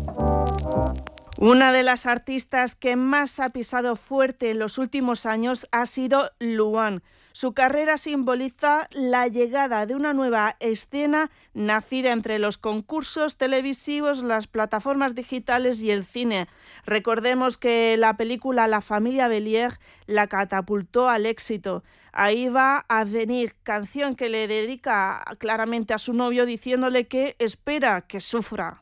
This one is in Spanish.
Una de las artistas que más ha pisado fuerte en los últimos años ha sido Luan. Su carrera simboliza la llegada de una nueva escena nacida entre los concursos televisivos, las plataformas digitales y el cine. Recordemos que la película La familia Bélier la catapultó al éxito. Ahí va Avenir, canción que le dedica claramente a su novio diciéndole que espera que sufra.